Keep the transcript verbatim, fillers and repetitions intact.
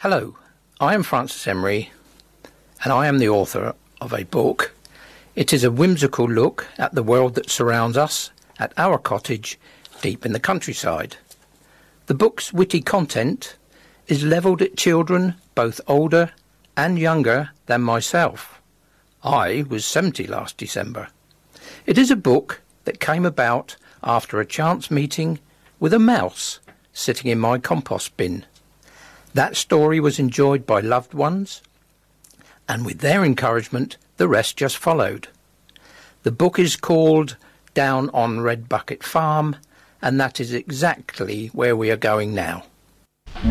Hello, I am Francis Emery, and I am the author of a book. It is a whimsical look at the world that surrounds us at our cottage deep in the countryside. The book's witty content is levelled at children both older and younger than myself. I was seventy last December. It is a book that came about after a chance meeting with a mouse sitting in my compost bin. That story was enjoyed by loved ones, and with their encouragement, the rest just followed. The book is called Down on Red Bucket Farm, and that is exactly where we are going now.